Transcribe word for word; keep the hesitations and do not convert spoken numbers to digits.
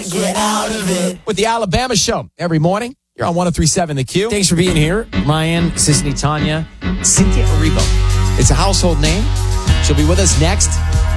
Get out of it. With the Alabama Show every morning. You're on one oh three point seven The Q. Thanks for being here. Ryan, Sisney, Tanya, Cynthia Erivo. It's a household name. She'll be with us next.